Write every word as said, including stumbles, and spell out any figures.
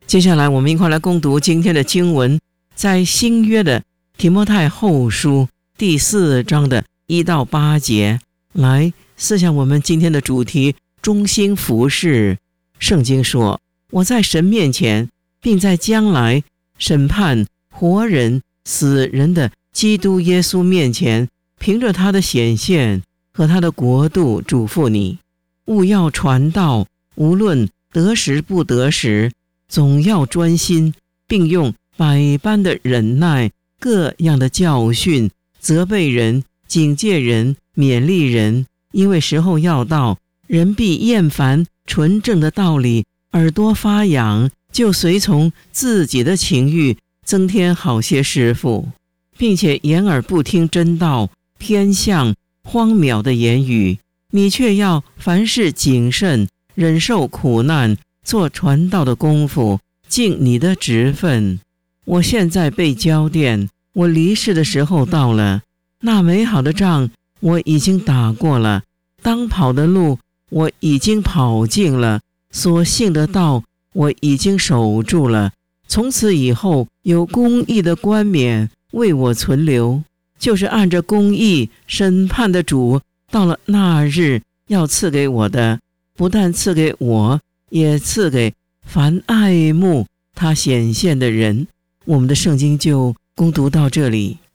接下来我们一块来攻读今天的经文，在新约的提摩太后书第四章的一到八节，来思想我们今天的主题：忠心服事。圣经说，我在神面前，并在将来审判活人死人的基督耶稣面前，凭着他的显现和他的国度嘱咐你，务要传道，无论得时不得时，总要专心，并用百般的忍耐，各样的教训，责备人，警戒人，勉励人。因为时候要到，人必厌烦纯正的道理，耳朵发痒，就随从自己的情欲，增添好些师傅，并且掩耳不听真道，偏向荒谬的言语。你却要凡事谨慎，忍受苦难，做传道的功夫，尽你的职分。我现在被交奠，我离世的时候到了。那美好的仗我已经打过了，当跑的路我已经跑尽了，所信的道我已经守住了。从此以后，有公义的冠冕为我存留，就是按着公义审判的主，到了那日要赐给我的，不但赐给我，也赐给凡爱慕他显现的人。我们的圣经就攻读到这里。